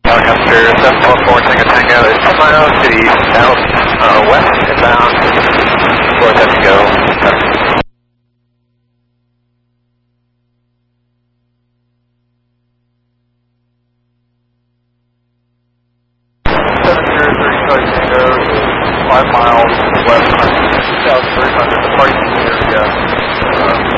Helicopter 744 Tango Tango is 10 miles to the south west inbound. Floor touch go. Tango is 5 miles west, south 300, departing from the area.